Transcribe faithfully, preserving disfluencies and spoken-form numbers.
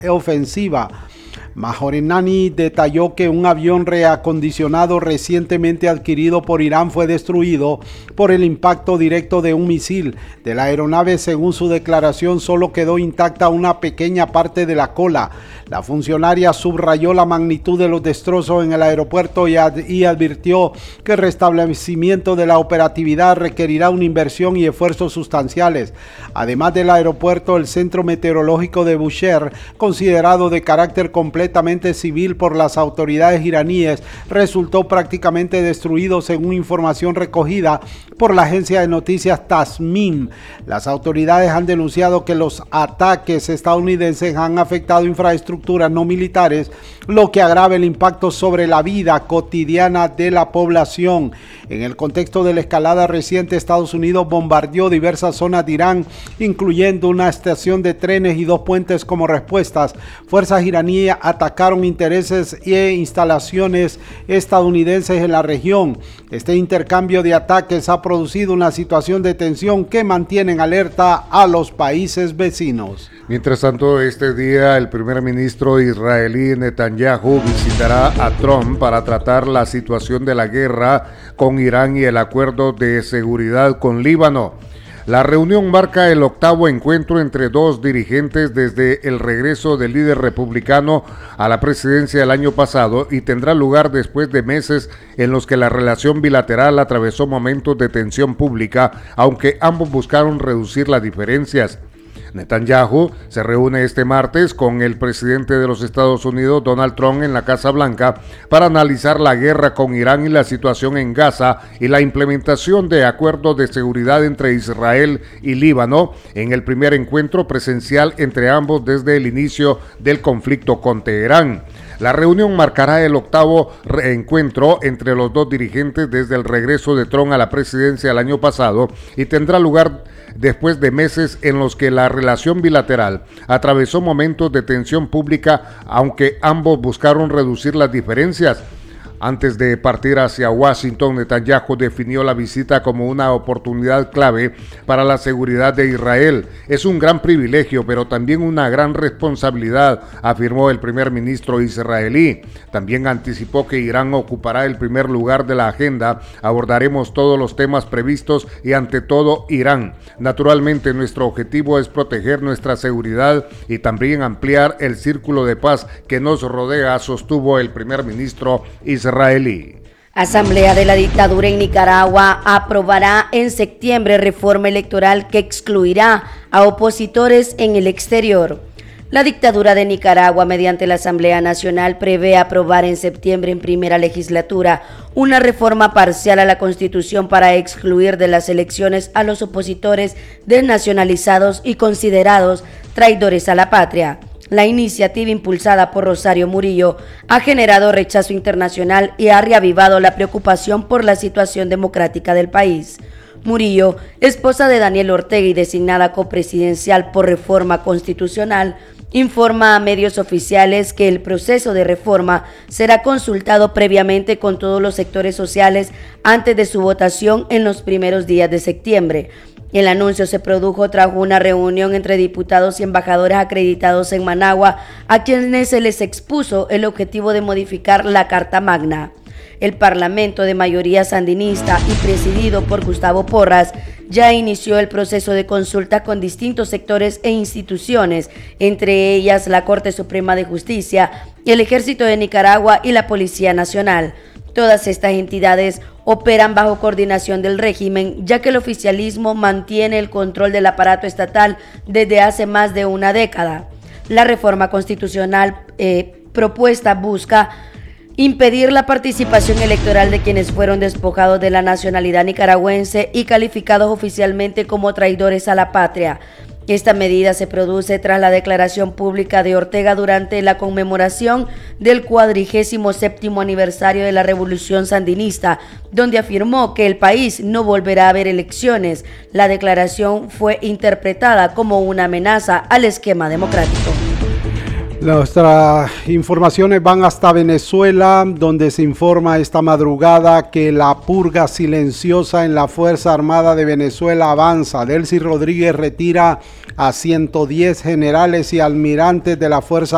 ofensiva. Majorenani detalló que un avión reacondicionado recientemente adquirido por Irán fue destruido por el impacto directo de un misil. De la aeronave, según su declaración, solo quedó intacta una pequeña parte de la cola. La funcionaria subrayó la magnitud de los destrozos en el aeropuerto y, ad y advirtió que el restablecimiento de la operatividad requerirá una inversión y esfuerzos sustanciales. Además del aeropuerto, el centro meteorológico de Bushehr, considerado de carácter completo completamente civil por las autoridades iraníes, resultó prácticamente destruido según información recogida por la agencia de noticias Tasnim. Las autoridades han denunciado que los ataques estadounidenses han afectado infraestructuras no militares, lo que agrava el impacto sobre la vida cotidiana de la población. En el contexto de la escalada reciente, Estados Unidos bombardeó diversas zonas de Irán, incluyendo una estación de trenes y dos puentes como respuestas. Fuerzas iraníes atacaron intereses e instalaciones estadounidenses en la región. Este intercambio de ataques ha producido una situación de tensión que mantiene en alerta a los países vecinos. Mientras tanto, este día el primer ministro israelí Netanyahu visitará a Trump para tratar la situación de la guerra con Irán y el acuerdo de seguridad con Líbano. La reunión marca el octavo encuentro entre dos dirigentes desde el regreso del líder republicano a la presidencia el año pasado y tendrá lugar después de meses en los que la relación bilateral atravesó momentos de tensión pública, aunque ambos buscaron reducir las diferencias. Netanyahu se reúne este martes con el presidente de los Estados Unidos, Donald Trump, en la Casa Blanca para analizar la guerra con Irán y la situación en Gaza y la implementación de acuerdos de seguridad entre Israel y Líbano en el primer encuentro presencial entre ambos desde el inicio del conflicto con Teherán. La reunión marcará el octavo reencuentro entre los dos dirigentes desde el regreso de Trump a la presidencia el año pasado y tendrá lugar después de meses en los que la relación bilateral atravesó momentos de tensión pública, aunque ambos buscaron reducir las diferencias. Antes de partir hacia Washington, Netanyahu definió la visita como una oportunidad clave para la seguridad de Israel. Es un gran privilegio, pero también una gran responsabilidad, afirmó el primer ministro israelí. También anticipó que Irán ocupará el primer lugar de la agenda. Abordaremos todos los temas previstos y ante todo Irán. Naturalmente, nuestro objetivo es proteger nuestra seguridad y también ampliar el círculo de paz que nos rodea, sostuvo el primer ministro israelí. Israelí. Asamblea de la dictadura en Nicaragua aprobará en septiembre reforma electoral que excluirá a opositores en el exterior. La dictadura de Nicaragua, mediante la Asamblea Nacional, prevé aprobar en septiembre en primera legislatura una reforma parcial a la Constitución para excluir de las elecciones a los opositores desnacionalizados y considerados traidores a la patria. La iniciativa, impulsada por Rosario Murillo, ha generado rechazo internacional y ha reavivado la preocupación por la situación democrática del país. Murillo, esposa de Daniel Ortega y designada copresidencial por Reforma Constitucional, informa a medios oficiales que el proceso de reforma será consultado previamente con todos los sectores sociales antes de su votación en los primeros días de septiembre. El anuncio se produjo tras una reunión entre diputados y embajadores acreditados en Managua, a quienes se les expuso el objetivo de modificar la Carta Magna. El Parlamento, de mayoría sandinista y presidido por Gustavo Porras, ya inició el proceso de consulta con distintos sectores e instituciones, entre ellas la Corte Suprema de Justicia, el Ejército de Nicaragua y la Policía Nacional. Todas estas entidades operan bajo coordinación del régimen, ya que el oficialismo mantiene el control del aparato estatal desde hace más de una década. La reforma constitucional eh, propuesta busca impedir la participación electoral de quienes fueron despojados de la nacionalidad nicaragüense y calificados oficialmente como traidores a la patria. Esta medida se produce tras la declaración pública de Ortega durante la conmemoración del cuadragésimo séptimo aniversario de la Revolución Sandinista, donde afirmó que el país no volverá a haber elecciones. La declaración fue interpretada como una amenaza al esquema democrático. Nuestras informaciones van hasta Venezuela, donde se informa esta madrugada que la purga silenciosa en la Fuerza Armada de Venezuela avanza. Delcy Rodríguez retira a ciento diez generales y almirantes de la Fuerza